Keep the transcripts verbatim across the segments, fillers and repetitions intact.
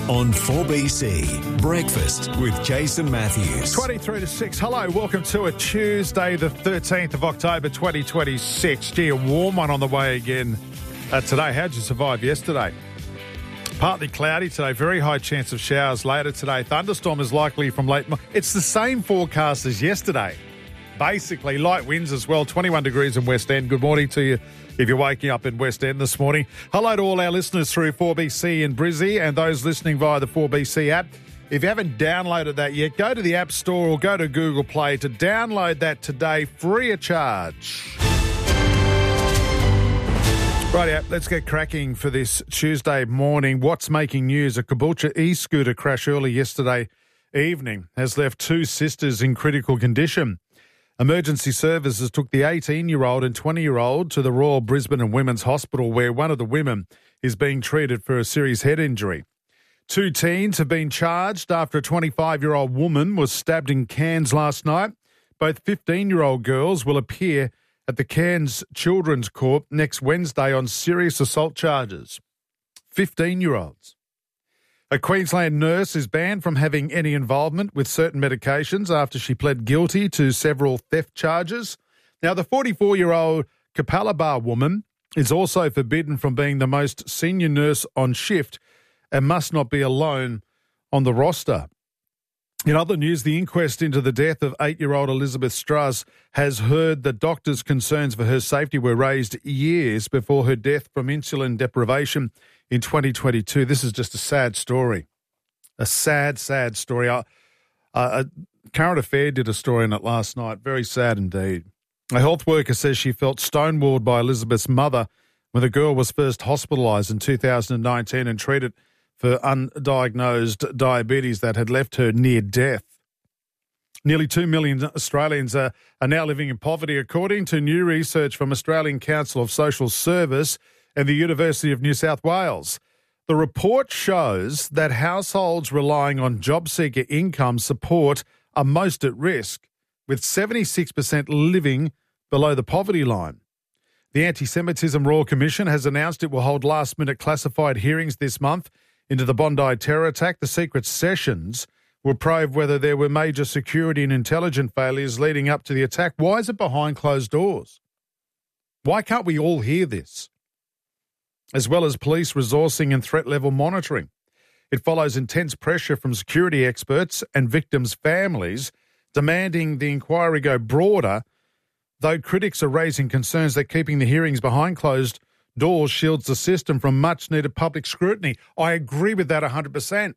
on four B C. Breakfast with Jason Matthews. twenty-three to six. Hello, welcome to a Tuesday, the thirteenth of October, twenty twenty-six. Gee, a warm one on the way again uh, today. How'd you survive yesterday? Partly cloudy today, very high chance of showers later today. Thunderstorm is likely from late. Mo- it's the same forecast as yesterday. Basically, light winds as well, twenty-one degrees in West End. Good morning to you if you're waking up in West End this morning. Hello to all our listeners through four B C in Brizzy and those listening via the four B C app. If you haven't downloaded that yet, go to the App Store or go to Google Play to download that today, free of charge. Right, yeah, let's get cracking for this Tuesday morning. What's making news? A Caboolture e-scooter crash early yesterday evening has left two sisters in critical condition. Emergency services took the eighteen-year-old and twenty-year-old to the Royal Brisbane and Women's Hospital, where one of the women is being treated for a serious head injury. Two teens have been charged after a twenty-five-year-old woman was stabbed in Cairns last night. Both fifteen-year-old girls will appear at the Cairns Children's Court next Wednesday on serious assault charges. fifteen-year-olds. A Queensland nurse is banned from having any involvement with certain medications after she pled guilty to several theft charges. Now, the forty-four-year-old Capalaba woman is also forbidden from being the most senior nurse on shift and must not be alone on the roster. In other news, the inquest into the death of eight-year-old Elizabeth Strass has heard that doctors' concerns for her safety were raised years before her death from insulin deprivation in twenty twenty-two. This is just a sad story. A sad, sad story. Uh, uh, Current Affair did a story on it last night. Very sad indeed. A health worker says she felt stonewalled by Elizabeth's mother when the girl was first hospitalised in two thousand nineteen and treated for undiagnosed diabetes that had left her near death. Nearly two million Australians are, are now living in poverty, according to new research from Australian Council of Social Service and the University of New South Wales. The report shows that households relying on job seeker income support are most at risk, with seventy-six percent living below the poverty line. The Anti-Semitism Royal Commission has announced it will hold last-minute classified hearings this month into the Bondi terror attack. The secret sessions will probe whether there were major security and intelligence failures leading up to the attack. Why is it behind closed doors? Why can't we all hear this? As well as police resourcing and threat level monitoring. It follows intense pressure from security experts and victims' families demanding the inquiry go broader, though critics are raising concerns that keeping the hearings behind closed doors shields the system from much-needed public scrutiny. I agree with that one hundred percent.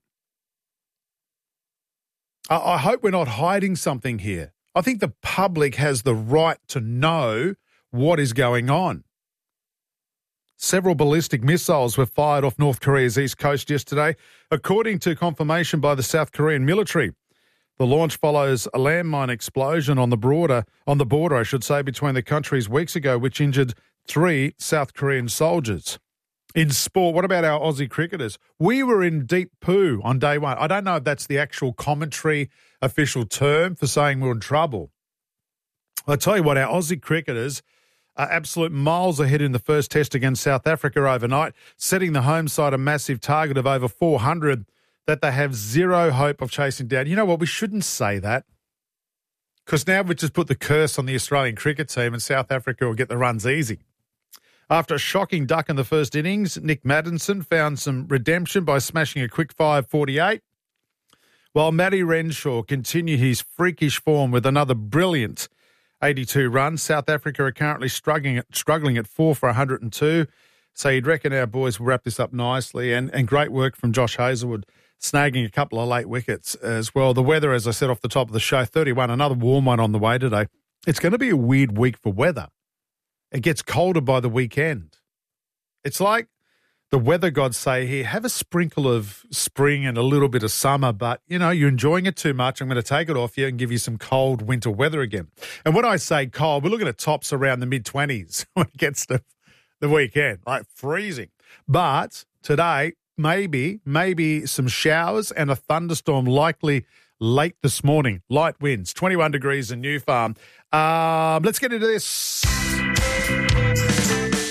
I, I hope we're not hiding something here. I think the public has the right to know what is going on. Several ballistic missiles were fired off North Korea's east coast yesterday, according to confirmation by the South Korean military. The launch follows a landmine explosion on the border, on the border, I should say, between the countries weeks ago, which injured three South Korean soldiers. In sport, what about our Aussie cricketers? We were in deep poo on day one. I don't know if that's the actual commentary official term for saying we're in trouble. I tell you what, our Aussie cricketers are absolute miles ahead in the first test against South Africa overnight, setting the home side a massive target of over four hundred that they have zero hope of chasing down. You know what? We shouldn't say that, because now we just put the curse on the Australian cricket team and South Africa will get the runs easy. After a shocking duck in the first innings, Nick Maddinson found some redemption by smashing a quick five forty-eight, while Matty Renshaw continued his freakish form with another brilliant eighty-two runs. South Africa are currently struggling at, struggling at four for one hundred two, so you'd reckon our boys will wrap this up nicely, and, and great work from Josh Hazlewood, snagging a couple of late wickets as well. The weather, as I said off the top of the show, thirty-one, another warm one on the way today. It's going to be a weird week for weather. It gets colder by the weekend. It's like the weather gods say here, have a sprinkle of spring and a little bit of summer, but, you know, you're enjoying it too much. I'm going to take it off you and give you some cold winter weather again. And when I say cold, we're looking at tops around the mid-twenties when it gets to the weekend, like freezing. But today, maybe, maybe some showers and a thunderstorm likely late this morning. Light winds, twenty-one degrees in New Farm. Um, let's get into this.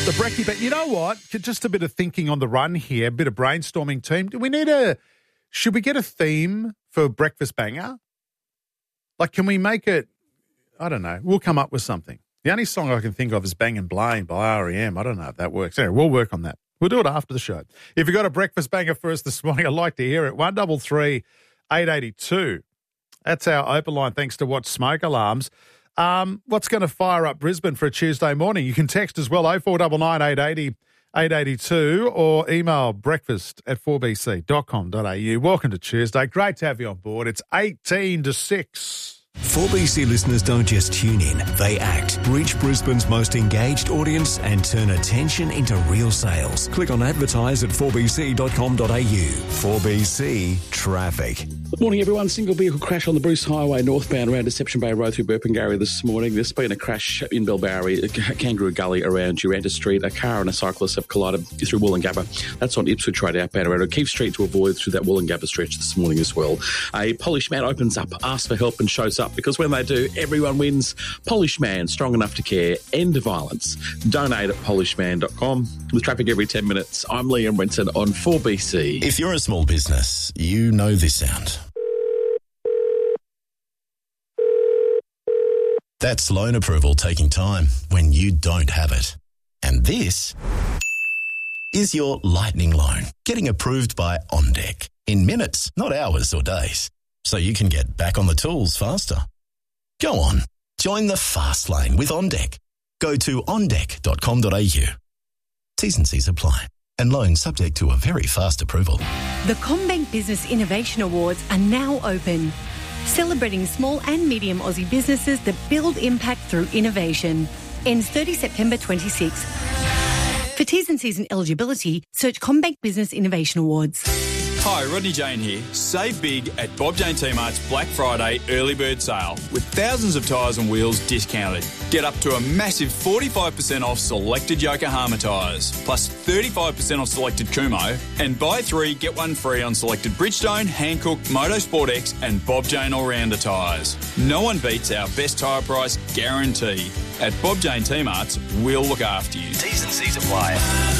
The brekkie, but you know what? Just a bit of thinking on the run here, a bit of brainstorming, team. Do we need a, should we get a theme for Breakfast Banger? Like, can we make it, I don't know, we'll come up with something. The only song I can think of is Bang and Blame by R E M. I don't know if that works. Anyway, we'll work on that. We'll do it after the show. If you've got a Breakfast Banger for us this morning, I'd like to hear it. one three three, eight eight two. That's our open line, thanks to Watch Smoke Alarms. Um, what's going to fire up Brisbane for a Tuesday morning? You can text as well, oh four nine nine, eight eight zero, eight eight two, or email breakfast at four b c dot com dot a u. Welcome to Tuesday. Great to have you on board. It's eighteen to six. four B C listeners don't just tune in, they act. Reach Brisbane's most engaged audience and turn attention into real sales. Click on advertise at four b c dot com dot a u. four B C Traffic. Good morning, everyone. Single vehicle crash on the Bruce Highway northbound around Deception Bay Road through Burpengary this morning. There's been a crash in Bellbarry, Kangaroo Gully around Duranta Street. A car and a cyclist have collided through Woolloongabba. That's on Ipswich Road outbound around O'Keefe Street to avoid through that Woolloongabba stretch this morning as well. A Polish man opens up, asks for help and shows up, because when they do, everyone wins. Polish Man, strong enough to care, end violence. Donate at polish man dot com. With traffic every ten minutes, I'm Liam Renton on four B C. If you're a small business, you know this sound. That's loan approval taking time when you don't have it. And this is your lightning loan getting approved by OnDeck in minutes, not hours or days, so you can get back on the tools faster. Go on, join the fast lane with OnDeck. Go to on deck dot com dot a u. T's and C's apply, and loans subject to a very fast approval. The CommBank Business Innovation Awards are now open, celebrating small and medium Aussie businesses that build impact through innovation. Ends thirtieth September twenty-sixth. For T's and C's and eligibility, search CommBank Business Innovation Awards. Hi, Rodney Jane here. Save big at Bob Jane T-Mart's Black Friday early bird sale with thousands of tyres and wheels discounted. Get up to a massive forty-five percent off selected Yokohama tyres, plus thirty-five percent off selected Kumho, and buy three, get one free on selected Bridgestone, Hankook, Motorsport X and Bob Jane All-Rounder tyres. No one beats our best tyre price guarantee. At Bob Jane T-Mart's, we'll look after you. T's and C's apply.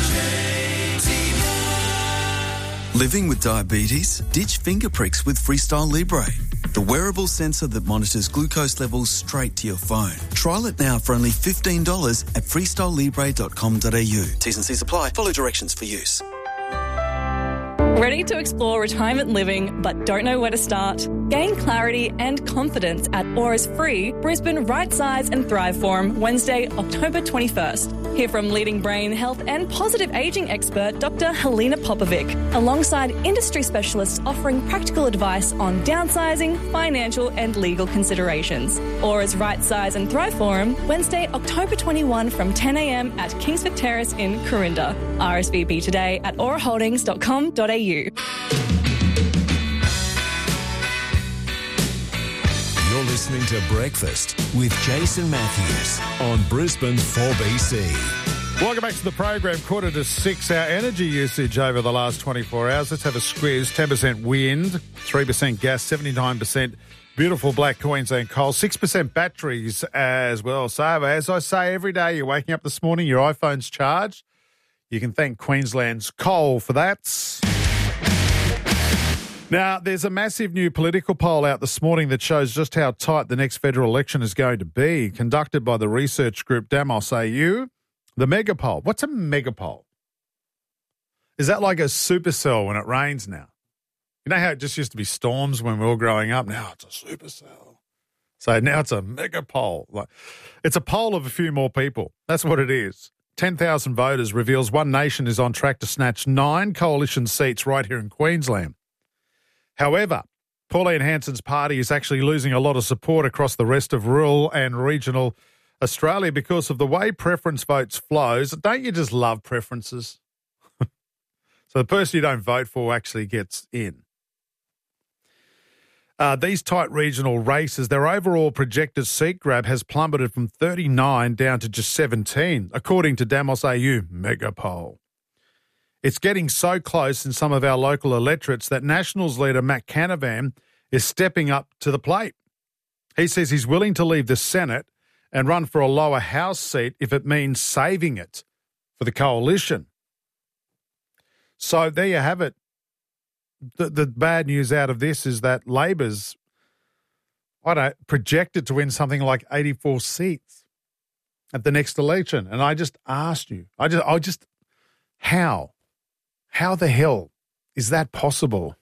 Living with diabetes? Ditch finger pricks with Freestyle Libre, the wearable sensor that monitors glucose levels straight to your phone. Trial it now for only fifteen dollars at freestyle libre dot com dot a u. T's and C's apply. Follow directions for use. Ready to explore retirement living but don't know where to start? Gain clarity and confidence at Aura's free Brisbane Right Size and Thrive Forum, Wednesday, October twenty-first. Hear from leading brain health and positive ageing expert Doctor Helena Popovic, alongside industry specialists offering practical advice on downsizing, financial and legal considerations. Aura's Right Size and Thrive Forum, Wednesday, October twenty-first from ten a m at Kingsford Terrace in Corinda. R S V P today at aura holdings dot com dot a u. You're listening to Breakfast with Jason Matthews on Brisbane four B C. Welcome back to the program. Quarter to six. Our energy usage over the last twenty-four hours. Let's have a squiz. ten percent wind, three percent gas, seventy-nine percent beautiful black Queensland coal, six percent batteries as well. So as I say every day, you're waking up this morning, your iPhone's charged. You can thank Queensland's coal for that. Now, there's a massive new political poll out this morning that shows just how tight the next federal election is going to be, conducted by the research group Damos A U. The mega poll. What's a mega poll? Is that like a supercell when it rains now? You know how it just used to be storms when we were all growing up? Now it's a supercell. So now it's a mega poll. Like, it's a poll of a few more people. That's what it is. ten thousand voters reveals One Nation is on track to snatch nine coalition seats right here in Queensland. However, Pauline Hanson's party is actually losing a lot of support across the rest of rural and regional Australia because of the way preference votes flows. Don't you just love preferences? So the person you don't vote for actually gets in. Uh, these tight regional races, their overall projected seat grab has plummeted from thirty-nine down to just seventeen, according to Damos A U mega poll. It's getting so close in some of our local electorates that Nationals leader Matt Canavan is stepping up to the plate. He says he's willing to leave the Senate and run for a lower house seat if it means saving it for the coalition. So there you have it. The, the bad news out of this is that Labor's, I don't know, projected to win something like eighty-four seats at the next election. And I just asked you, I just, I just, how? How the hell is that possible?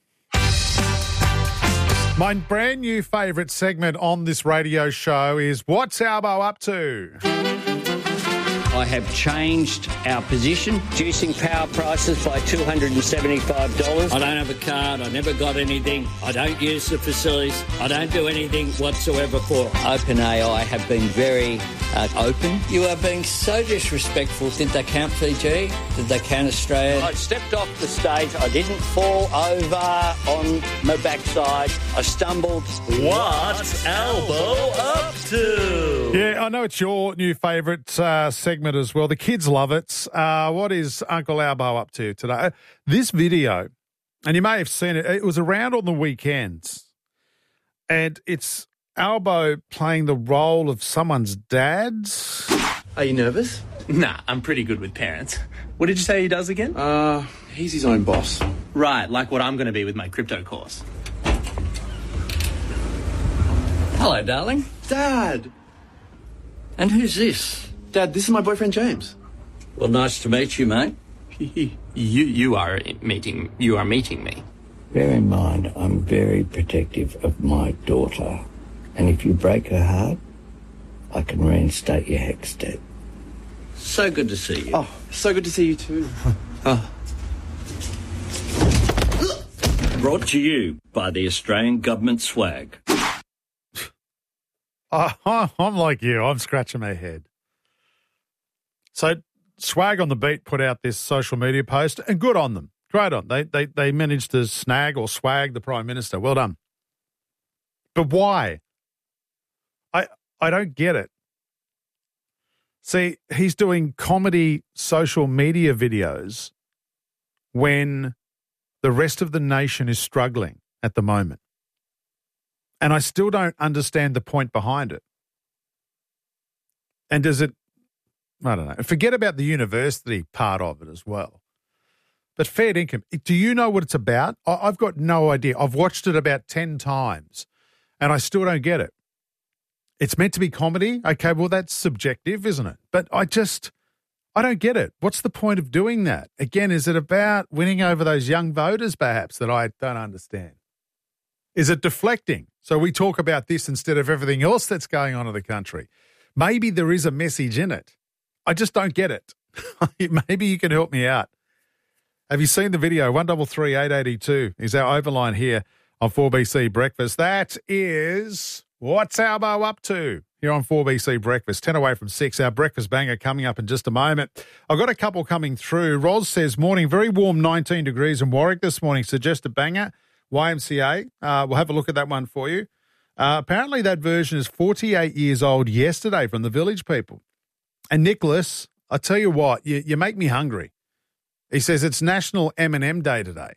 My brand new favourite segment on this radio show is What's Albo Up To? I have changed our position, reducing power prices by two hundred seventy-five dollars. I don't have a card. I never got anything. I don't use the facilities. I don't do anything whatsoever for it. OpenAI have been very uh, open. You are being so disrespectful. Did they count Fiji? Did they count Australia? I stepped off the stage. I didn't fall over on my backside. I stumbled. What's Albo up to? Yeah, I know it's your new favourite uh, segment as well. The kids love it. Uh, what is Uncle Albo up to today? This video, and you may have seen it, it was around on the weekends, and it's Albo playing the role of someone's dad. Are you nervous? Nah, I'm pretty good with parents. What did you say he does again? Uh, he's his own boss. Right, like what I'm going to be with my crypto course. Hello, darling. Dad! And who's this? Dad, this is my boyfriend James. Well, nice to meet you, mate. you you are meeting you are meeting me. Bear in mind, I'm very protective of my daughter, and if you break her heart, I can reinstate your HECS debt. So good to see you. Oh, so good to see you too. Oh. Brought to you by the Australian Government Swag. Oh, I'm like you. I'm scratching my head. So Swag on the Beat put out this social media post, and good on them. Great on. They they they managed to snag or swag the Prime Minister. Well done. But why? I I don't get it. See, he's doing comedy social media videos when the rest of the nation is struggling at the moment. And I still don't understand the point behind it. And does it, I don't know, forget about the university part of it as well. But fair income, do you know what it's about? I've got no idea. I've watched it about ten times and I still don't get it. It's meant to be comedy. Okay, well, that's subjective, isn't it? But I just, I don't get it. What's the point of doing that? Again, is it about winning over those young voters perhaps that I don't understand? Is it deflecting? So we talk about this instead of everything else that's going on in the country. Maybe there is a message in it. I just don't get it. Maybe you can help me out. Have you seen the video? one three three, eight eight two is our overline here on four B C Breakfast. That is What's Albo Up To here on four B C Breakfast. ten away from six. Our breakfast banger coming up in just a moment. I've got a couple coming through. Roz says, morning, very warm, nineteen degrees in Warwick this morning. Suggest a banger. Y M C A. Uh, we'll have a look at that one for you. Uh, apparently that version is forty-eight years old yesterday from the Village People. And Nicholas, I tell you what, you, you make me hungry. He says it's National M and M Day today.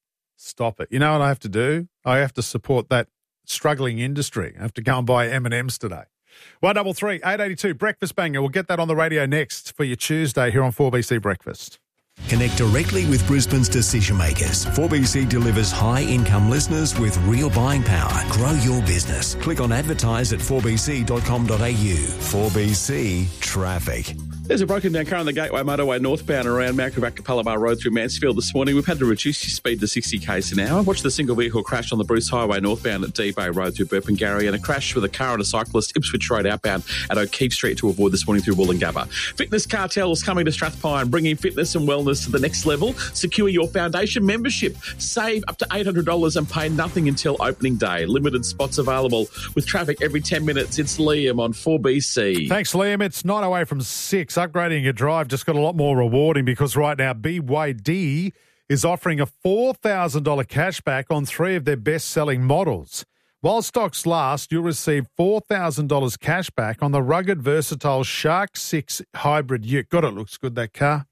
Stop it. You know what I have to do? I have to support that struggling industry. I have to go and buy M and M's today. one three three, eight eight two, Breakfast Banger. We'll get that on the radio next for your Tuesday here on four B C Breakfast. Connect directly with Brisbane's decision makers. four B C delivers high-income listeners with real buying power. Grow your business. Click on advertise at four b c dot com dot a u. four B C Traffic. There's a broken down car on the Gateway Motorway northbound around Mount Quebec to Palabar Road through Mansfield this morning. We've had to reduce your speed to sixty k's an hour. Watch the single vehicle crash on the Bruce Highway northbound at D Bay Road through Burpengary, and a crash with a car and a cyclist Ipswich Road outbound at O'Keefe Street to avoid this morning through Wollongabba. Fitness Cartels coming to Strathpine, bringing fitness and wellness to the next level. Secure your foundation membership. Save up to eight hundred dollars and pay nothing until opening day. Limited spots available with traffic every ten minutes. It's Liam on four B C. Thanks, Liam. It's nine away from six. Upgrading your drive just got a lot more rewarding because right now B Y D is offering a four thousand dollars cashback on three of their best-selling models. While stocks last, you'll receive four thousand dollars cashback on the rugged, versatile Shark six Hybrid Ute. God, it looks good, that car.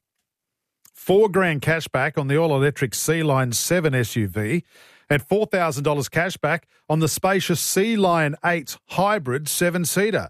Four grand cashback on the all-electric Sea-Line seven S U V and four thousand dollars cashback on the spacious Sea-Line eight Hybrid seven-seater.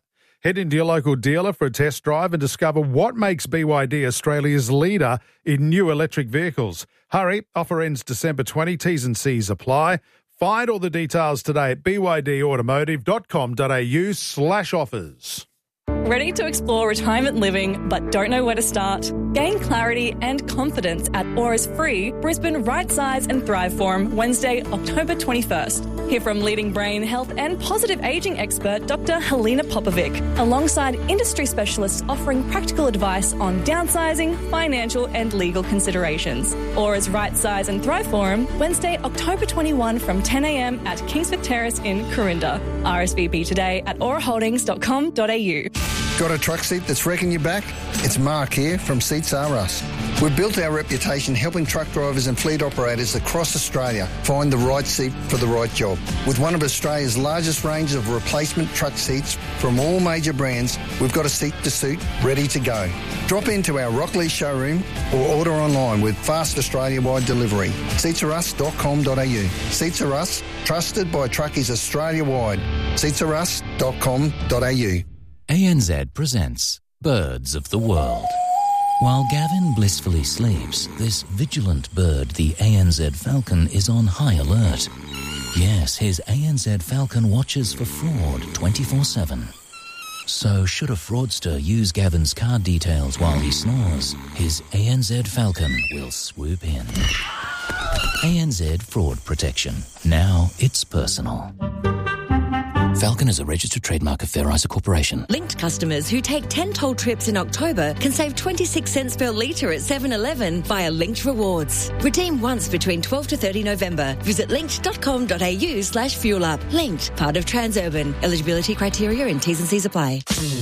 Head into your local dealer for a test drive and discover what makes B Y D Australia's leader in new electric vehicles. Hurry, offer ends December twentieth, T's and C's apply. Find all the details today at bydautomotive.com.au slash offers. Ready to explore retirement living but don't know where to start? Gain clarity and confidence at Aura's free Brisbane Right Size and Thrive Forum Wednesday, October twenty-first. Hear from leading brain health and positive ageing expert Doctor Helena Popovic, alongside industry specialists offering practical advice on downsizing, financial and legal considerations. Aura's Right Size and Thrive Forum Wednesday, October twenty-first from ten a.m. at Kingsford Terrace in Corinda. R S V P today at aura holdings dot com dot a u. Got a truck seat that's wrecking your back? It's Mark here from Seats R Us. We've built our reputation helping truck drivers and fleet operators across Australia find the right seat for the right job. With one of Australia's largest range of replacement truck seats from all major brands, we've got a seat to suit ready to go. Drop into our Rockley showroom or order online with fast Australia-wide delivery. seats r us dot com dot a u. Seats R Us, trusted by truckies Australia-wide. seats r us dot com dot a u. A N Z presents Birds of the World. While Gavin blissfully sleeps, this vigilant bird, the A N Z falcon, is on high alert. Yes, his A N Z falcon watches for fraud twenty-four seven. So should a fraudster use Gavin's card details while he snores, his A N Z falcon will swoop in. A N Z Fraud Protection. Now it's personal. Falcon is a registered trademark of Fair Isa Corporation. Linked customers who take ten toll trips in October can save twenty-six cents per litre at seven eleven via Linked Rewards. Redeem once between twelfth to thirtieth November. Visit linked dot com dot a u slash fuel up. Linked, part of Transurban. Eligibility criteria and T's and C's apply.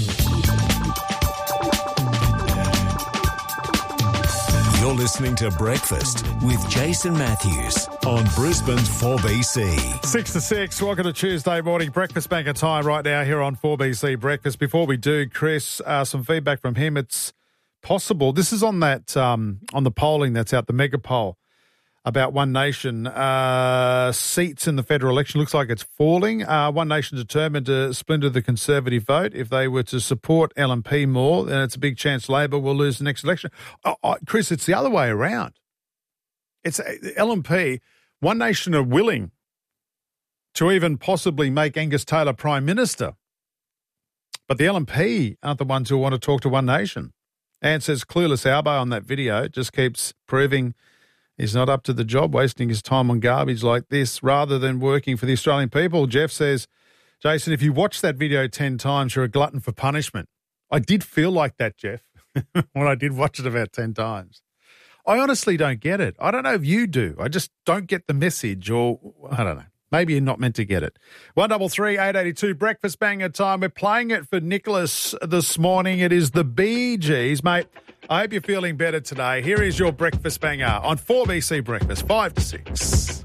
You're listening to Breakfast with Jason Matthews on Brisbane's four B C. Six to six. Welcome to Tuesday morning breakfast bank of time right now here on four B C Breakfast. Before we do, Chris, uh, some feedback from him. It's possible. This is on that um, on the polling that's out, the mega poll about One Nation uh, seats in the federal election. Looks like it's falling. Uh, One Nation determined to splinter the Conservative vote. If they were to support L N P more, then it's a big chance Labor will lose the next election. Oh, oh, Chris, it's the other way around. It's uh, L N P. One Nation are willing to even possibly make Angus Taylor Prime Minister. But the L N P aren't the ones who want to talk to One Nation. And says clueless Albo on that video just keeps proving he's not up to the job, wasting his time on garbage like this rather than working for the Australian people. Jeff says, Jason, if you watch that video ten times, you're a glutton for punishment. I did feel like that, Jeff, when I did watch it about ten times. I honestly don't get it. I don't know if you do. I just don't get the message, or I don't know. Maybe you're not meant to get it. one double three eight eight two, breakfast banger time. We're playing it for Nicholas this morning. It is the Bee Gees, mate. I hope you're feeling better today. Here is your breakfast banger on four B C Breakfast, five to six.